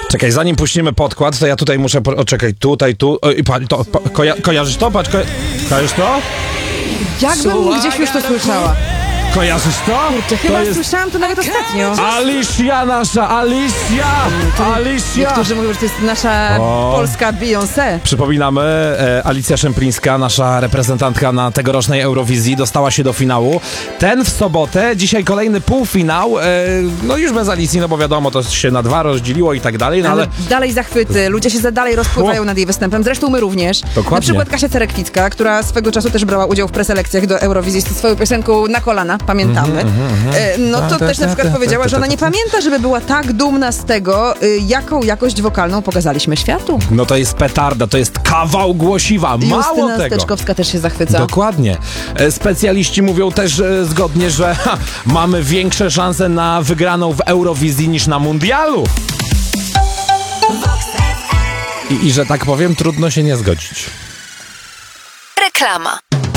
Czekaj, zanim puścimy podkład, to ja tutaj muszę... Czekaj, tutaj, tu... Kojarzysz to? Patrz, kojarzysz to? Jakbym gdzieś już to słyszała. Kojarzysz to? Chyba słyszałam to nawet ostatnio. Alicia nasza, Alicia! Niektórzy mówią, że to jest nasza polska Beyoncé. Przypominamy, Alicja Szemplińska, nasza reprezentantka na tegorocznej Eurowizji, dostała się do finału. Ten w sobotę, dzisiaj kolejny półfinał, no już bez Alicji, no bo wiadomo, to się na 2 rozdzieliło i tak dalej, no ale... Dalej zachwyty, ludzie się dalej rozpływają nad jej występem, zresztą my również. Dokładnie. Na przykład Kasia Cerekwicka, która swego czasu też brała udział w preselekcjach do Eurowizji z swoją piosenką Na kolana, pamiętamy. No to też na przykład powiedziała, że ona nie pamięta, żeby była tak dumna z tego, jaką jakość wokalną pokazaliśmy światu. No to jest petarda, to jest kawał głosiwa, mało Justyna tego. Steczkowska też się zachwyca. Dokładnie. Specjaliści mówią też zgodnie, że mamy większe szanse na wygraną w Eurowizji niż na mundialu. I że tak powiem, trudno się nie zgodzić. Reklama.